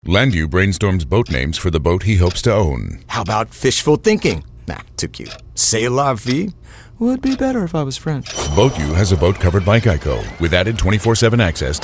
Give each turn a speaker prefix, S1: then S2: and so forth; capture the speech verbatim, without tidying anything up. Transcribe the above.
S1: Landu brainstorms boat names for the boat he hopes to own.
S2: How about fishful thinking? Nah, too cute. C'est la vie? Would be better if I was French.
S1: BoatU has a boat covered by Geico with added twenty-four seven access